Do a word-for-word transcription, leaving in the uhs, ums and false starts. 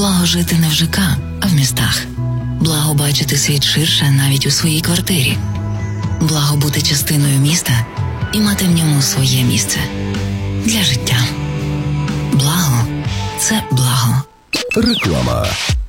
Благо жити не в ЖК, а в містах. Благо бачити світ ширше навіть у своїй квартирі. Благо бути частиною міста і мати в ньому своє місце. Для життя. Благо – це благо. Реклама.